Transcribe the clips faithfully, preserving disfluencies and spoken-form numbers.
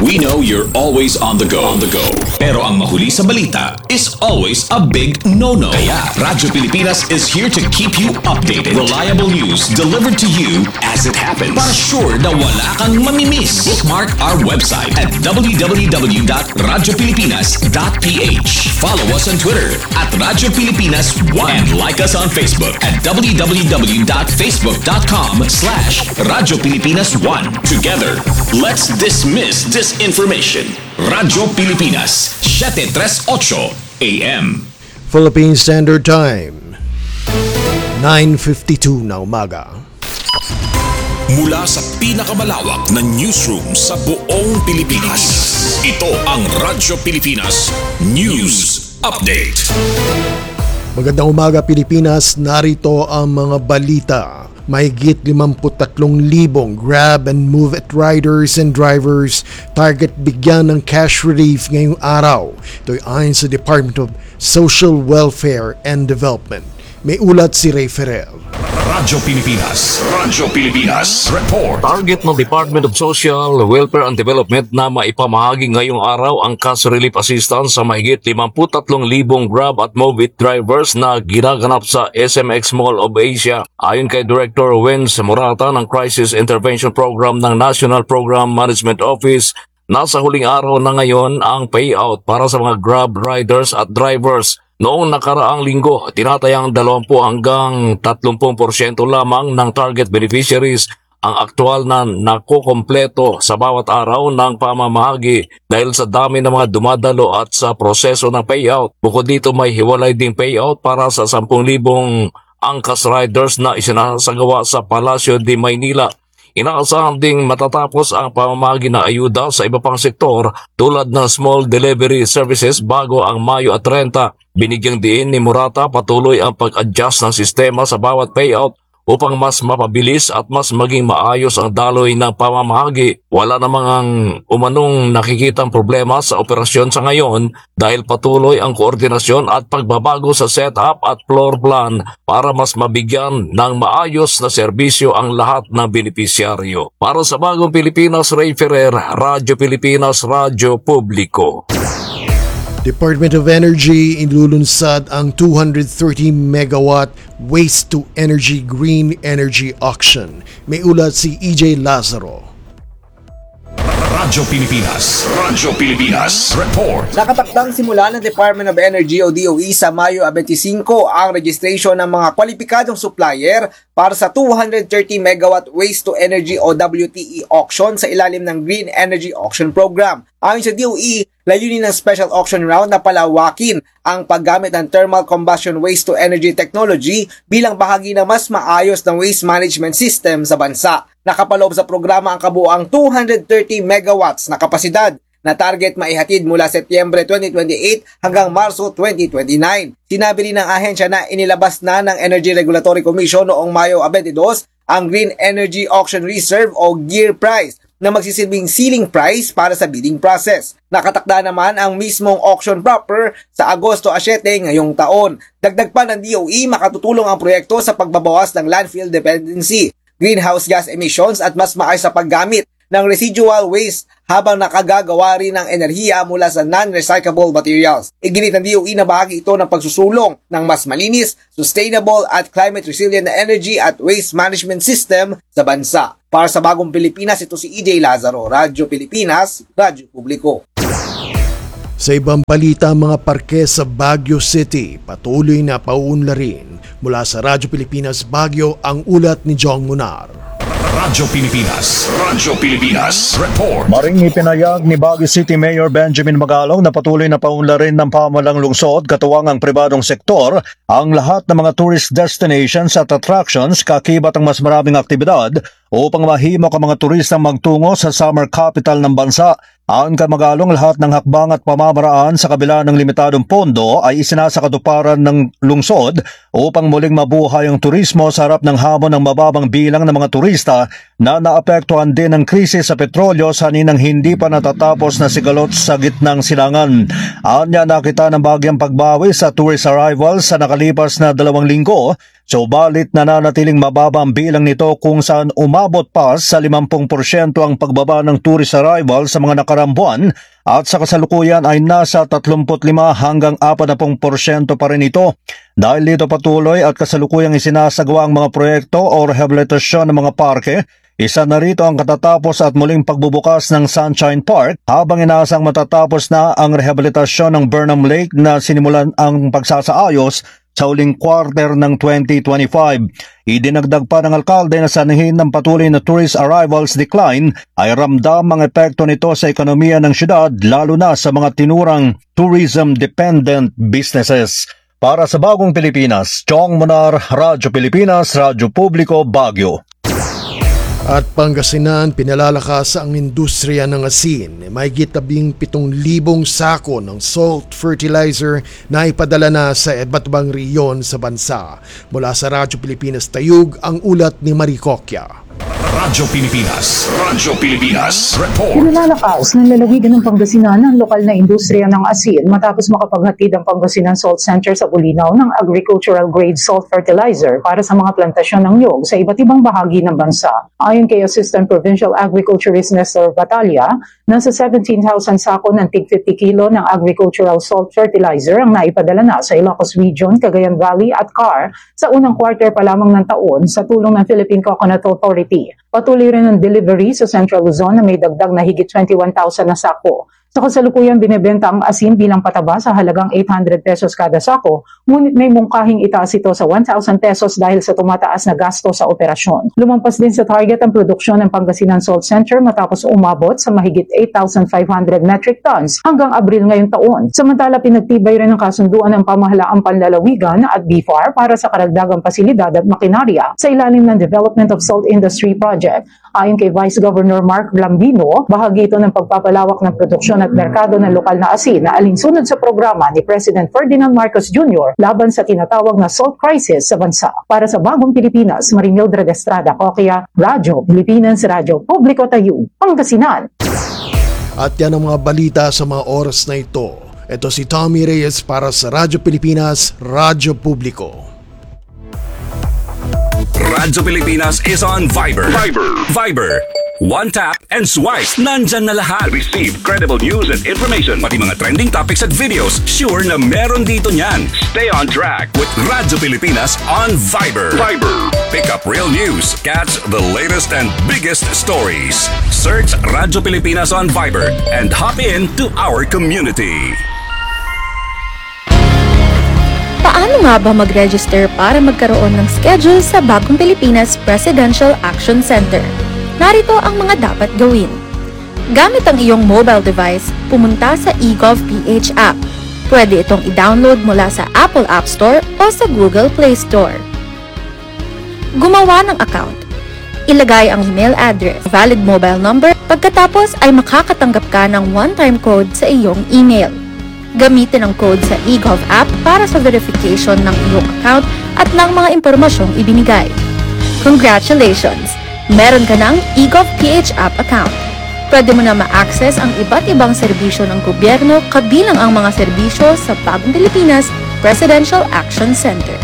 We know you're always on the go, on the go. Pero ang mahuli sa balita is always a big no-no. Kaya Radyo Pilipinas is here to keep you updated. Reliable news delivered to you as it happens. Para sure na wala kang mamimiss. Bookmark our website at w w w dot radyo pilipinas dot p h. Follow us on Twitter at Radyo Pilipinas one and like us on Facebook at w w w dot facebook dot com slash Radyo Pilipinas one. Together, let's dismiss disinformation. Radyo Pilipinas, seven thirty-eight A M. Philippine Standard Time, nine fifty-two na umaga. Mula sa pinakamalawak na newsroom sa buong Pilipinas, ito ang Radyo Pilipinas News Update. Magandang umaga Pilipinas, narito ang mga balita. Mahigit limampu't-tatlong libong Grab and Move It riders and drivers target bigyan ng cash relief ngayong araw. Ito'y ayon sa Department of Social Welfare and Development. May ulat si Ray Ferrer. Radyo Pilipinas, Radyo Pilipinas Report. Target ng Department of Social Welfare and Development na maipamahagi ngayong araw ang cash relief assistance sa mahigit limampu't-tatlong libong Grab at Move It drivers na ginaganap sa S M X Mall of Asia. Ayon kay Director Wenz Morata ng Crisis Intervention Program ng National Program Management Office, nasa huling araw na ngayon ang payout para sa mga Grab riders at drivers. Noong nakaraang linggo, tinatayang dalawampu hanggang tatlumpu porsyento lamang ng target beneficiaries ang aktual na nakukompleto sa bawat araw ng pamamahagi dahil sa dami ng mga dumadalo at sa proseso ng payout. Bukod dito may hiwalay ding payout para sa sampung libong angkas riders na isinasagawa sa Palacio de Maynila. Inaasahan ding matatapos ang pamamahagi na ayuda sa iba pang sektor tulad ng small delivery services bago ang Mayo at thirty. Binigyang diin ni Morata patuloy ang pag-adjust ng sistema sa bawat payout upang mas mapabilis at mas maging maayos ang daloy ng pamamahagi. Wala namang ang umanong nakikitang problema sa operasyon sa ngayon dahil patuloy ang koordinasyon at pagbabago sa setup at floor plan para mas mabigyan ng maayos na serbisyo ang lahat ng benepisyaryo. Para sa Bagong Pilipinas, Ray Ferrer, Radyo Pilipinas, Radyo Publiko. Department of Energy inilulunsad ang two hundred thirty megawatt waste-to-energy green energy auction. May ulat si E J Lazaro. Radyo Pilipinas, Radyo Pilipinas Report. Nakatakdang simula ng Department of Energy o D O E sa Mayo twenty-five ang registration ng mga kwalipikadong supplier para sa two hundred thirty megawatt waste-to-energy o W T E auction sa ilalim ng Green Energy Auction Program. Ayon sa D O E, layunin ng special auction round na palawakin ang paggamit ng thermal combustion waste-to-energy technology bilang bahagi ng mas maayos ng waste management system sa bansa. Nakapaloob sa programa ang kabuuang two hundred thirty megawatts na kapasidad na target maihatid mula Setyembre twenty twenty-eight hanggang Marso twenty twenty-nine. Sinabi rin ng ahensya na inilabas na ng Energy Regulatory Commission noong Mayo twenty-two ang Green Energy Auction Reserve o G E R price na magsisilbing ceiling price para sa bidding process. Nakatakda naman ang mismong auction proper sa Agosto seven ngayong taon. Dagdag pa ng D O E, makatutulong ang proyekto sa pagbabawas ng landfill dependency, greenhouse gas emissions at mas maayos sa paggamit ng residual waste habang nakagagawa rin ng enerhiya mula sa non-recyclable materials. Iginit ng D O E na bahagi ito ng pagsusulong ng mas malinis, sustainable at climate-resilient na energy at waste management system sa bansa. Para sa Bagong Pilipinas, ito si E J Lazaro, Radyo Pilipinas, Radyo Publiko. Sa ibang balita, mga parke sa Baguio City patuloy na pauunlarin. Mula sa Radyo Pilipinas Baguio, ang ulat ni Jong Munar. Radyo Pilipinas, Radyo Pilipinas Report. Maring ipinayag ni Baguio City Mayor Benjamin Magalong na patuloy na paunlarin ng pamahalang lungsod katuwang ang pribadong sektor ang lahat ng mga tourist destinations at attractions kakibat ang mas maraming aktibidad upang mahimok ang mga turistang magtungo sa summer capital ng bansa. Ayon kay Magalong, lahat ng hakbang at pamamaraan sa kabila ng limitadong pondo ay isinasakatuparan ng lungsod upang muling mabuhay ang turismo sa harap ng hamon ng mababang bilang ng mga turista na naapektuhan din ng krisis sa petrolyo sa ninang hindi pa natatapos na sigalot sa gitnang silangan. Anya, nakita ng bagyang pagbawi sa tourist arrivals sa nakalipas na dalawang linggo, subalit nananatiling mababa ang bilang nito kung saan umabot pa sa limampu porsyento ang pagbaba ng tourist arrival sa mga nakalipas nakaraang buwan at sa kasalukuyan ay nasa thirty-five hanggang forty porsyento pa rin ito. Dahil dito patuloy at kasalukuyang isinasagawa ang mga proyekto o rehabilitasyon ng mga parke, isa na rito ang katatapos at muling pagbubukas ng Sunshine Park habang inaasang matatapos na ang rehabilitasyon ng Burnham Lake na sinimulan ang pagsasaayos sa uling quarter ng twenty twenty-five. Idinagdag pa ng alkalde na sanhin ng patuloy na tourist arrivals decline ay ramdam ang epekto nito sa ekonomiya ng syudad lalo na sa mga tinurang tourism-dependent businesses. Para sa Bagong Pilipinas, Chong Monar, Radyo Pilipinas, Radyo Publiko, Baguio. At Pangasinan, pinalalakas ang industriya ng asin. May gitabing pitong libong sako ng salt fertilizer na ipadala na sa iba't ibang riyon sa bansa. Mula sa Radyo Pilipinas Tayug, ang ulat ni Maricocchia. Radyo Pilipinas. Radyo Pilipinas. Report. Pinalalakas ng lalawigan ng Pangasinan ang lokal na industriya ng asin matapos makapaghatid ang Pangasinan Salt Center sa Bulinaw ng agricultural grade salt fertilizer para sa mga plantasyon ng niyog sa iba't ibang bahagi ng bansa. Ayon kay Assistant Provincial Agriculturist Nestor Batalya, nasa seventeen thousand sako ng tig fifty kilo ng agricultural salt fertilizer ang naipadala na sa Ilocos Region, Cagayan Valley at C A R sa unang quarter pa lamang ng taon sa tulong ng Philippine Coconut Authority. Patuloy rin ang delivery sa Central Luzon na may dagdag na higit twenty-one thousand na sako. Sa kasalukuyan binebenta ang asin bilang pataba sa halagang eight hundred pesos kada sako, ngunit may mungkahing itaas ito sa one thousand pesos dahil sa tumataas na gasto sa operasyon. Lumampas din sa target ang produksyon ng Pangasinan Salt Center matapos umabot sa mahigit eight thousand five hundred metric tons hanggang Abril ngayong taon. Samantala, pinagtibay rin ang kasunduan ng pamahalaang panlalawigan at B F A R para sa karagdagang pasilidad at makinarya sa ilalim ng Development of Salt Industry Project. Ayon kay Vice Governor Mark Blambino, bahagi ito ng pagpapalawak ng produksyon at merkado ng lokal na asin na alinsunod sa programa ni President Ferdinand Marcos Junior laban sa tinatawag na salt crisis sa bansa. Para sa Bagong Pilipinas, Marimildred Estrada Coquia, Radyo Pilipinas, Radyo Publiko Tayug, Pangasinan. At yan ang mga balita sa mga oras na ito. Ito si Tommy Reyes para sa Radyo Pilipinas, Radyo Publiko. Radyo Pilipinas is on Viber. Viber. Viber. One tap and swipe. Nandyan na lahat. Receive credible news and information. Pati mga trending topics at videos. Sure na meron dito niyan. Stay on track with Radyo Pilipinas on Viber. Viber. Pick up real news. Catch the latest and biggest stories. Search Radyo Pilipinas on Viber and hop in to our community. Paano nga ba mag-register para magkaroon ng schedule sa Bagong Pilipinas Presidential Action Center? Narito ang mga dapat gawin. Gamit ang iyong mobile device, pumunta sa eGovPH app. Pwede itong i-download mula sa Apple App Store o sa Google Play Store. Gumawa ng account. Ilagay ang email address, valid mobile number, pagkatapos ay makakatanggap ka ng one-time code sa iyong email. Gamitin ang code sa eGov app para sa verification ng iyong account at ng mga impormasyong ibinigay. Congratulations! Meron ka ng eGovPH app account. Pwede mo na ma-access ang iba't ibang serbisyo ng gobyerno kabilang ang mga serbisyo sa Bagong Pilipinas Presidential Action Center.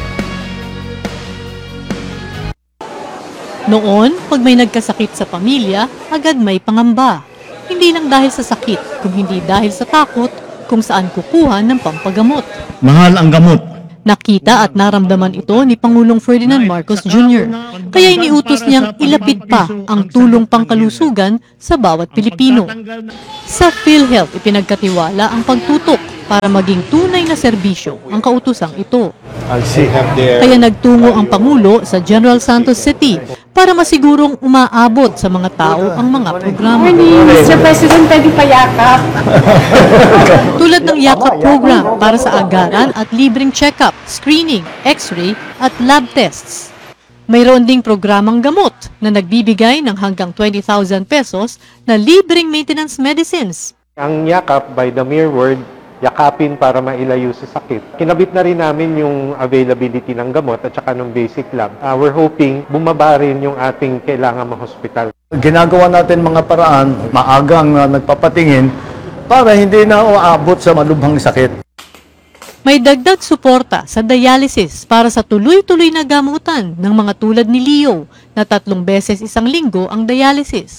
Noon, pag may nagkasakit sa pamilya, agad may pangamba. Hindi lang dahil sa sakit, kung hindi dahil sa takot kung saan kukuha ng pampagamot. Mahal ang gamot. Nakita at naramdaman ito ni Pangulong Ferdinand Marcos Junior Kaya iniutos niyang ilapit pa ang tulong pangkalusugan sa bawat Pilipino. Sa PhilHealth, ipinagkatiwala ang pagtutok para maging tunay na serbisyo ang kautosang ito. Kaya nagtungo ang Pangulo sa General Santos City para masigurong umaabot sa mga tao ang mga programa. mister President, pwede pa yakap. Tulad ng Yakap program para sa agaran at libreng check-up, screening, x-ray at lab tests. Mayroon ding programang gamot na nagbibigay ng hanggang twenty thousand pesos na libreng maintenance medicines. Ang yakap, by the mere word, yakapin para mailayo sa sakit. Kinabit na rin namin yung availability ng gamot at saka ng basic lab. Uh, we're hoping bumaba rin yung ating kailangan ma-hospital. Ginagawa natin mga paraan, maagang uh, nagpapatingin para hindi na uabot sa malubhang sakit. May dagdag suporta sa dialysis para sa tuloy-tuloy na gamutan ng mga tulad ni Leo na tatlong beses isang linggo ang dialysis.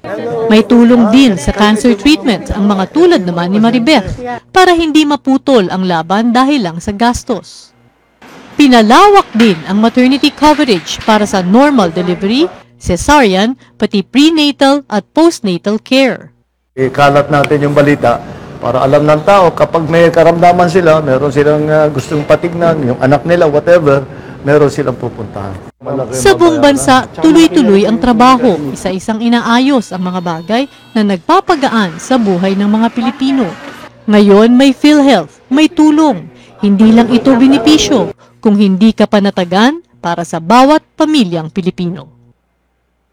May tulong din sa cancer treatment ang mga tulad naman ni Maribeth para hindi maputol ang laban dahil lang sa gastos. Pinalawak din ang maternity coverage para sa normal delivery, cesarean, pati prenatal at postnatal care. Ikalat natin yung balita para alam ng tao kapag may karamdaman sila, meron silang uh, gustong patignan, yung anak nila, whatever, meron silang pupuntahan. Sa buong bansa, tuloy-tuloy ang trabaho, isa-isang inaayos ang mga bagay na nagpapagaan sa buhay ng mga Pilipino. Ngayon may PhilHealth, may tulong. Hindi lang ito benepisyo, kung hindi ka panatagan para sa bawat pamilyang Pilipino.